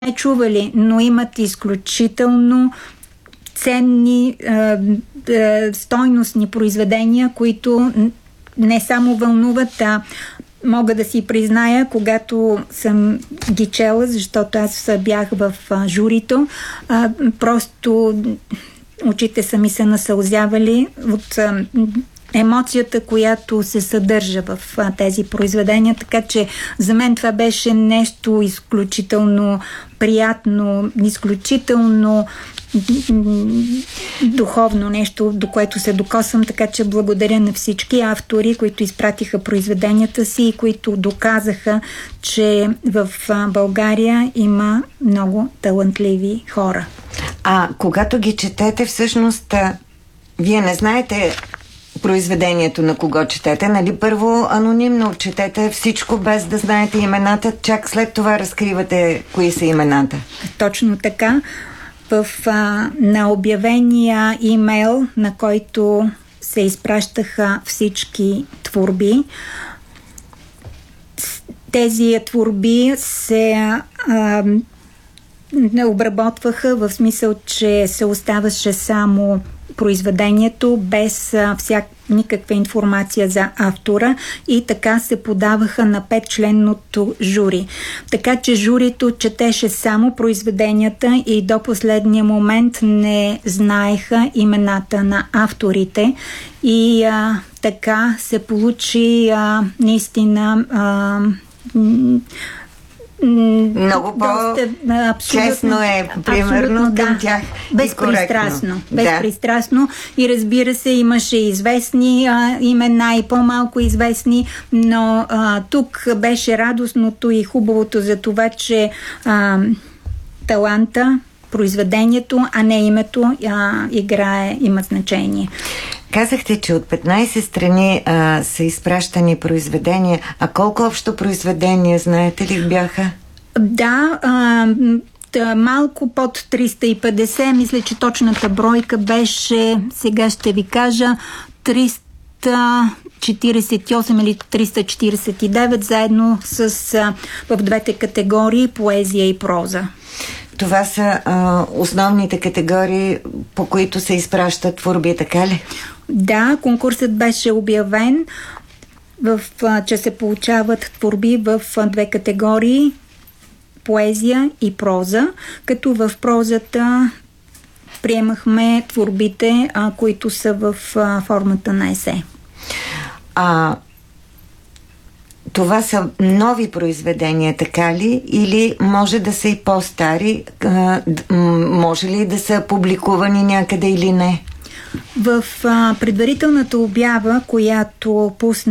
не чували, но имат изключително ценни, стойностни произведения, които не само вълнуват, а мога да си призная, когато съм ги чела, защото аз бях в журито, просто очите са ми се насълзявали от емоцията, която се съдържа в тези произведения, така че за мен това беше нещо изключително приятно, изключително духовно нещо, до което се докосвам, така че благодаря на всички автори, които изпратиха произведенията си и които доказаха, че в България има много талантливи хора. А когато ги четете, всъщност вие не знаете произведението на кого четете, нали? Първо анонимно четете всичко, без да знаете имената, чак след това разкривате кои са имената. Точно така. На обявения имейл, на който се изпращаха всички творби, тези творби се обработваха в смисъл, че се оставаше само произведението без никаква информация за автора и така се подаваха на 5-членното жури. Така че журито четеше само произведенията и до последния момент не знаеха имената на авторите и така се получи наистина много по-честно е, примерно, към тях. Безпристрастно. Безпристрастно. И разбира се, имаше известни имена и по-малко известни, но тук беше радостното и хубавото за това, че таланта, произведението, а не името има значение. Казахте, че от 15 страни са изпращани произведения. А колко общо произведения, знаете ли, бяха? Да, малко под 350. Мисля, че точната бройка беше, сега ще ви кажа, 348 или 349, заедно с в двете категории поезия и проза. Това са основните категории, по които се изпращат творби, така ли? Да, конкурсът беше обявен, че се получават творби в две категории – поезия и проза, като в прозата приемахме творбите, които са в формата на есе. Това са нови произведения, така ли? Или може да са и по-стари? Може ли да са публикувани някъде или не? В предварителната обява, която пусна